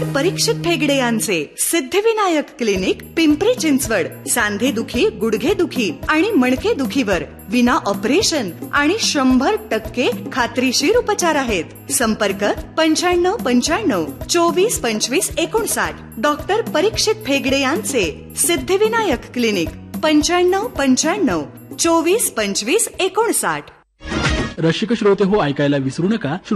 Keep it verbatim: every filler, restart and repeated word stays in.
Doctor परीक्षित फेगडे यांचे Siddhivinayak clinic, Pimpri Chinchwad. सांधे दुखी, गुडघे दुखी आणि मणके दुखीवर विना ऑपरेशन आणि शंभर टक्के खात्रीशीर उपचार आहेत. संपर्क पंच्याण्णव पंच्याण्णव चोवीस पंचवीस एकोणसाठ. डॉक्टर परीक्षित फेगडे यांचे सिद्धिविनायक क्लिनिक, पंच्याण्णव पंच्याण्णव चोवीस पंचवीस एकोणसाठ. रसिक श्रोते हो, ऐकायला विसरू नका